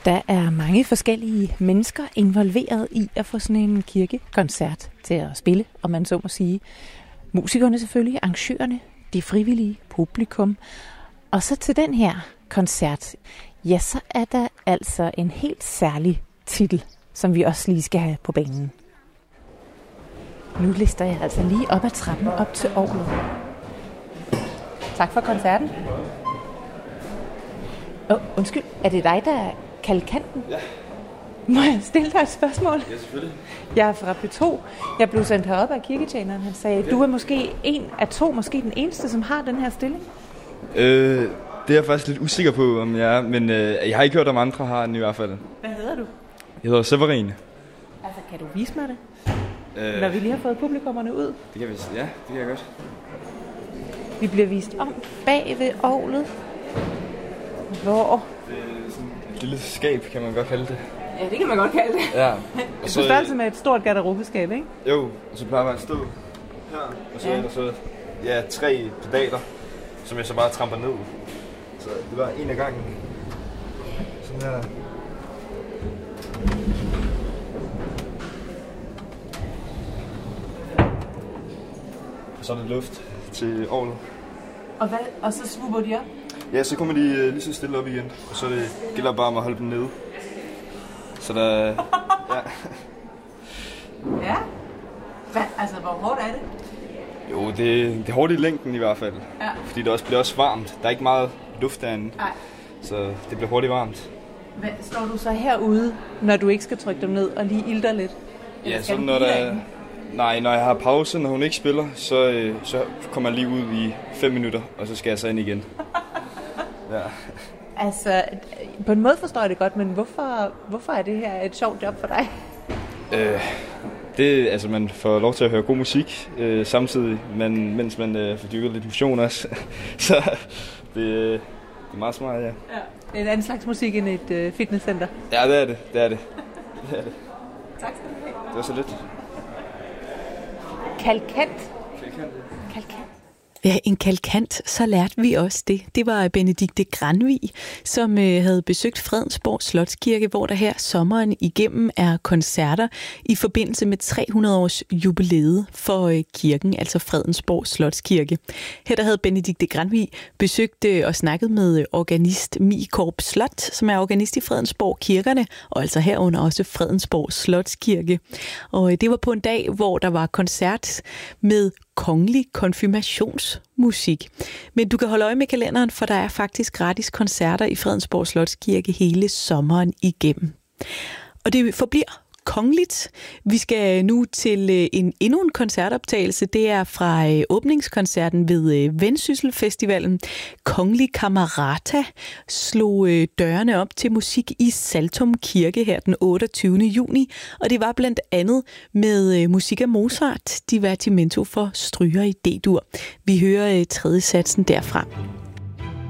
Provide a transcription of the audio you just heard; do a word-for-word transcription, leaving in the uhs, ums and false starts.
Der er mange forskellige mennesker involveret i at få sådan en kirkekoncert til at spille, om man så må sige. Musikerne selvfølgelig, arrangørerne, de frivillige, publikum. Og så til den her koncert, ja, så er der altså en helt særlig titel, som vi også lige skal have på banen. Nu lister jeg altså lige op ad trappen op til orglet. Tak for koncerten. Åh, oh, undskyld, er det dig, der er kalkanten? Ja. Må jeg stille dig et spørgsmål? Ja, selvfølgelig. Jeg er fra P to. Jeg blev sendt herop af kirketjeneren. Han sagde, ja. Du er måske en af to, måske den eneste, som har den her stilling. Øh, det er jeg faktisk lidt usikker på, om jeg er, men øh, jeg har ikke hørt, om andre har den i hvert fald. Hvad hedder du? Jeg hedder Severin. Altså, kan du vise mig det? Øh, Når vi lige har fået publikummerne ud. Det kan vi, ja, det kan jeg godt. Vi bliver vist om bag ved orglet. Hvor? Det er sådan et lille skab, kan man godt kalde det. Ja, det kan man godt kalde det. Ja. Og så, så størrelse med et stort garderobeskab, ikke? Jo, og så plejer man at stå her, og så ja. er der så ja, tre pedaler, som jeg så bare tramper ned. Så det var en af gangen. Sådan her. Og så er der luft til orglet. Og, hvad, og så svupper de op? Ja, så kommer de uh, lige så stille op igen, og så det gælder bare om at holde dem nede. Så der... ja. Ja? Hvad, altså, hvor hårdt er det? Jo, det, det er hårdt i længden i hvert fald. Ja. Fordi det også bliver også varmt. Der er ikke meget luft derinde. Nej. Så det bliver hurtigt varmt. Hvad, står du så herude, når du ikke skal trykke dem ned og lige ilter lidt? Ja, så når der... Nej, når jeg har pause, når hun ikke spiller, så, øh, så kommer jeg lige ud i fem minutter, og så skal jeg så ind igen. Ja. Altså, på en måde forstår jeg det godt, men hvorfor, hvorfor er det her et sjovt job for dig? Øh, det, altså, man får lov til at høre god musik øh, samtidig, men, mens man øh, får dyrket lidt motion også. Så det, øh, det er meget smart, ja. Ja. Det er en anden slags musik end et øh, fitnesscenter. Ja, det er det. Det er det. Det er det. Tak skal du have. Det var så lidt. Kalkant. Kalkant. Kalkant. Ja, en kalkant, så lærte vi også det. Det var Benedikte Granvig, som øh, havde besøgt Fredensborg Slotskirke, hvor der her sommeren igennem er koncerter i forbindelse med tre hundrede års jubilæet for øh, kirken, altså Fredensborg Slotskirke. Her der havde Benedikte Granvig besøgt øh, og snakket med organist Mie Korp Slot, som er organist i Fredensborg Kirkerne, og altså herunder også Fredensborg Slotskirke. Og øh, det var på en dag, hvor der var koncert med kongelig konfirmationsmusik. Men du kan holde øje med kalenderen, for der er faktisk gratis koncerter i Fredensborg Slotskirke hele sommeren igennem. Og det forbliver kongeligt. Vi skal nu til en endnu en koncertoptagelse. Det er fra åbningskoncerten ved Vendsyssel Festivalen. Kongelig Camerata slog dørene op til musik i Saltum Kirke her den otteogtyvende juni, og det var blandt andet med musik af Mozart, divertimento for stryger i D-dur. Vi hører tredje satsen derfra.